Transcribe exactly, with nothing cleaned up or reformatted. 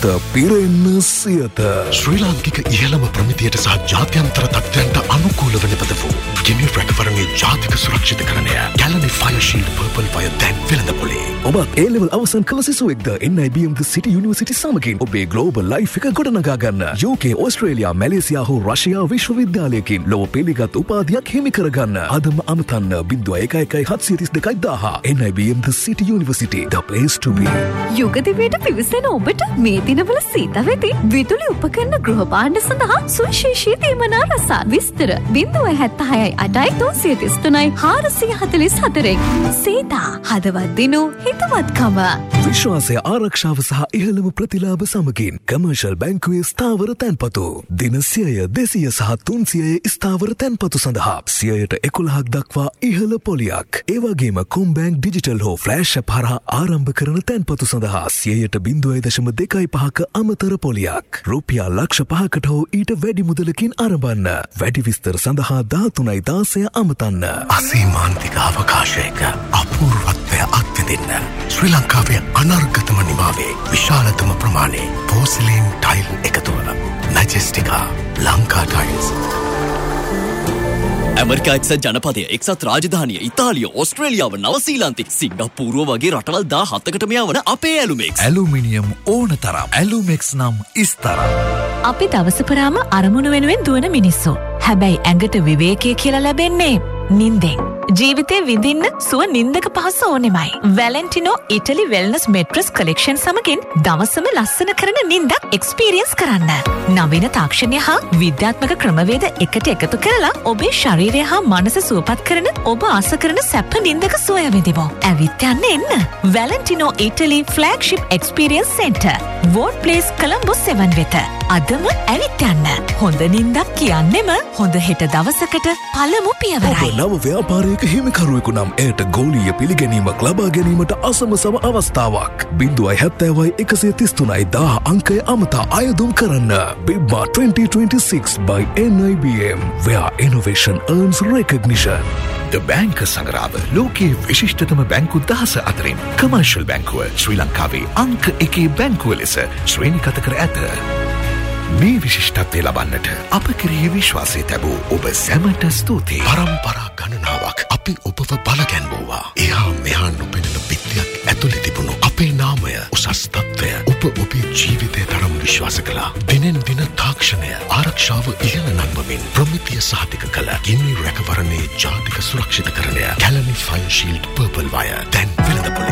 සිත පිරෙන්න සියත. ශ්‍රී ලාංකික ඉහළම ප්‍රමිතියට සහ ජාත්‍යන්තර තත්ත්වයන්ට අනුකූල වන පද වූ ගිනි රැකවරණයේ ජාතික සුරක්ෂිතකරණය ගැලනි ෆයර් ෂීල්ඩ් පර්පල් ෆයර් දැන් වෙළඳපොලේ. ඔබත් ඒ ලෙවල් අවසන් කළ සිසුවෙක්ද එන් අයි බී එම් ද සිටි යුනිවර්සිටි සමගින් ඔබේ ග්ලෝබල් ලයිෆ් එක ගොඩනගා ගන්න. යූ කේ, ඕස්ට්‍රේලියා, මැලේසියා හෝ රෂ්යා විශ්වවිද්‍යාලයකින් ලොව පිළිගත් උපාධියක් හිමි කරගන්න. අදම අමතන්න බිංදුව එක එකයි හත්සිය තිස් දෙකයි දාහ. එන් අයි බී එම් ද සිටි university, the place to be. යුගදිවයට පිවිසෙන ඔබට මේ දිනවල සීත වෙති විදුලි උපකරණ ගෘහ භාණ්ඩ සඳහා සුවිශේෂී තීමනා රසායන විස්තර බිංදුව හැත්තෑ හයයි අටයි තුන්සිය තිස් තුනයි හාරසිය හතළිස් හතරෙන්. සීතා හදවත් දිනු හිතවත්කම. විශ්වාසය, ආරක්ෂාව සහ ඉහළම ප්‍රතිලාභ සමගින් කමර්ෂල් බැංකුවේ ස්ථාවර තැන්පතු දින සියය, දෙසිය සහ තුන්සියයේ ස්ථාවර තැන්පතු සඳහා සියයට එකොළහක් දක්වා ඉහළ පොලියක්. ඒ වගේම කොම්බැංක් ඩිජිටල් හෝ ෆ්ලෑෂ් ඇප් හරහා ආරම්භ කරන තැන්පතු සඳහා සියයට බිංදුවයි දශම දෙකයි පහක අමතර පොලියක්. රුපියල් ලක්ෂ පහකට හෝ ඊට වැඩි මුදලකින් අරඹන්න. වැඩි විස්තර සඳහා දාතුනයි දාසය අමතන්න. අසීමාන්තික අවකාශයක අපූර්වත්වය අත්විඳින්න. ශ්‍රී ලංකාවේ අනර්ගතම නිමාවේ විශාලතම ප්‍රමාණයේ පෝසිලීන් ටයිල් එකතුව. මැජෙස්ටිකා ලංකා ටයිල්ස්. ඇමරිකා එක්සත් ජනපදය, එක්සත් රාජධානිය, ඉතාලිය, ඕස්ට්‍රේලියාව, නවසීලන්තේ, සිංගප්පූරුව වගේ රටවල් දා හතකට මෙයවන අපේ ඇලුමෙක්ස්. ඇලුමිනියම් ඕන තරම්. ඇලුමෙක්ස් නම් ඉස්තරම්. අපි දවස පුරාම අරමුණු වෙනුවෙන් දුවන මිනිස්සු. හැබැයි ඇඟට විවේකයේ කියලා ලැබෙන්නේ නිින්දෙන්. ජීවිතේ විඳින්න සුව නිින්දක පහස ඕනෙමයි. වැලෙන්ටිනෝ ඉටලි වෙල්නස් මෙට්‍රස් කලෙක්ෂන් සමගින් දවසම ලස්සන කරන නිින්දක් එක්ස්පීරියන්ස් කරන්න. නවීන තාක්ෂණය හා විද්‍යාත්මක ක්‍රමවේද එකට එකතු කරලා ඔබේ ශරීරය හා මනස සුවපත් කරන ඔබ ආස කරන සැප නිින්දක සොය විඳිමු. ඇවිත් යන්න එන්න. වැලෙන්ටිනෝ ඉටලි flagship experience centre, word place, කොලම්බෝ seven වෙත. අදම ඇවිත් යන්න. හොඳ නිින්දක් කියන්නෙම හොඳ හෙට දවසකට පළමු පියවරයි. ඔබ නව ව්‍යාපාරයක හිමිකරුවෙකු නම් එයට ගෝලීය පිළිගැනීමක් ලබා ගැනීමට අසමසම අවස්ථාවක්. බිංදුවයි හැත්තෑවයි එකසිය තිස් තුනයි දාහ අංකය අමතා අයදුම් කරන්න. බිබ්බා twenty twenty-six by N I B M, where innovation earns recognition. ද බැංක සංග්‍රාව ලෝකයේ විශිෂ්ටතම බැංකු දහස අතරින් කමර්ෂල් බැංකුව ශ්‍රී ලංකාවේ අංක එකේ බැංකුව ලෙස ශ්‍රේණිගත කර ඇත. මේ විශිෂ්ටත්වය ලබන්නට අප කෙරෙහි විශ්වාසය තැබූ ඔබ සැමට ස්තුතියි. පරම්පරා ගණනාවක් අපි ඔබව බලගැන්වුවා. එහා මෙහා නොපෙනෙන බිත්තියක් ඇතුළේ තිබුණු අපේ නාමය, උසස් තත්ත්වය ඔබ ඔබේ ජීවිතය තරම් විශ්වාස කළා. දිනෙන් දින තාක්ෂණය ආරක්ෂාව ඉහළ නංවමින් ප්‍රමිතිය සහතික කළ ගිනි රැකවරණයේ ජාතික සුරක්ෂිතකරණය ගැලනි ෆයර් ෂීල්ඩ් පර්පල් වයර් දැන් වෙළඳපොලේ.